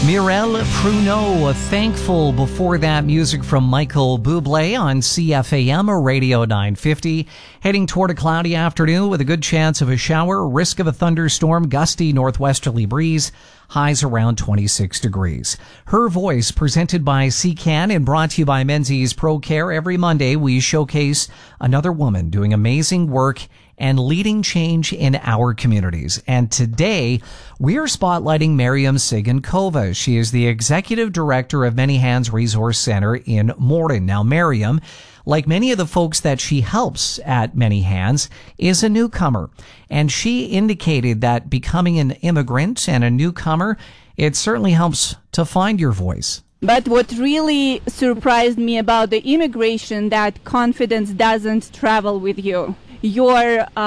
Mireille Pruneau, Thankful. Before that, music from Michael Bublé on CFAM Radio 950. Heading toward a cloudy afternoon with a good chance of a shower, risk of a thunderstorm, gusty northwesterly breeze, highs around 26 degrees. Her Voice, presented by CCAN and brought to you by Menzies Pro Care. Every Monday, we showcase another woman doing amazing work and leading change in our communities. And today, we are spotlighting Miriam Sigankova. She is the Executive Director of Many Hands Resource Center in Morden. Now, Miriam, like many of the folks that she helps at Many Hands, is a newcomer. And she indicated that becoming an immigrant and a newcomer, it certainly helps to find your voice. But what really surprised me about the immigration, that confidence doesn't travel with you. Your